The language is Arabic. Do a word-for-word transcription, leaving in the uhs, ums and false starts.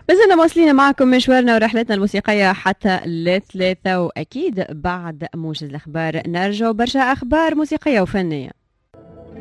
لازلنا مواصلين معكم مشوارنا ورحلتنا الموسيقية حتى الثلاثة، وأكيد بعد موجز الأخبار نرجع برشا أخبار موسيقية وفنية.